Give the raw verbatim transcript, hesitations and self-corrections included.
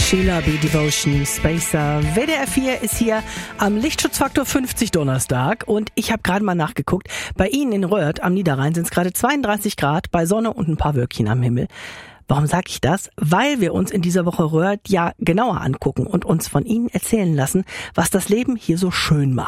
Sheila B. Devotion, Spacer. W D R vier ist hier am Lichtschutzfaktor fünfzig Donnerstag und ich habe gerade mal nachgeguckt. Bei Ihnen in Röhrt am Niederrhein sind es gerade zweiunddreißig Grad bei Sonne und ein paar Wölkchen am Himmel. Warum sage ich das? Weil wir uns in dieser Woche Röhrt ja genauer angucken und uns von Ihnen erzählen lassen, was das Leben hier so schön macht.